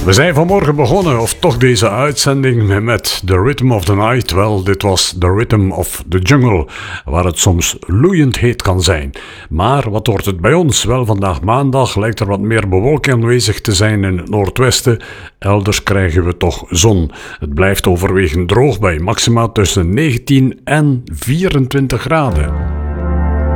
We zijn vanmorgen begonnen, of toch deze uitzending, met The Rhythm of the Night. Wel, dit was The Rhythm of the Jungle, waar het soms loeiend heet kan zijn. Maar wat wordt het bij ons? Wel, vandaag maandag lijkt er wat meer bewolking aanwezig te zijn in het noordwesten. Elders krijgen we toch zon. Het blijft overwegend droog bij maxima tussen 19 en 24 graden.